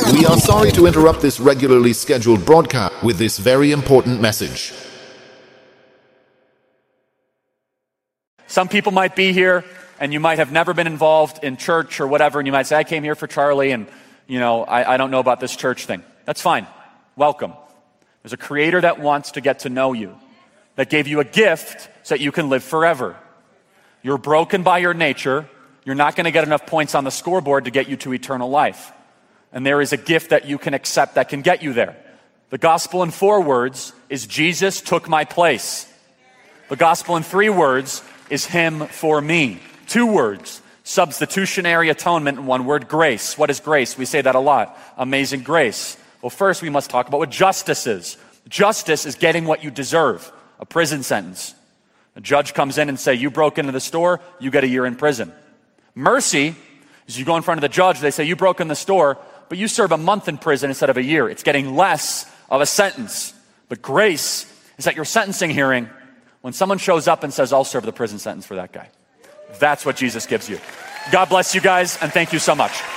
We are sorry to interrupt this regularly scheduled broadcast with this very important message. Some people might be here and you might have never been involved in church or whatever, and you might say, I came here for Charlie and, I don't know about this church thing. That's fine. Welcome. There's a creator that wants to get to know you, that gave you a gift so that you can live forever. You're broken by your nature. You're not going to get enough points on the scoreboard to get you to eternal life. And there is a gift that you can accept that can get you there. The gospel in 4 words is Jesus took my place. The gospel in 3 words is him for me. 2 words, substitutionary atonement, and 1 word, grace. What is grace? We say that a lot. Amazing grace. Well, first we must talk about what justice is. Justice is getting what you deserve, a prison sentence. A judge comes in and say, you broke into the store, you get a year in prison. Mercy is you go in front of the judge, they say, you broke in the store, but you serve a month in prison instead of a year. It's getting less of a sentence. But grace is at your sentencing hearing, when someone shows up and says, I'll serve the prison sentence for that guy. That's what Jesus gives you. God bless you guys, and thank you so much.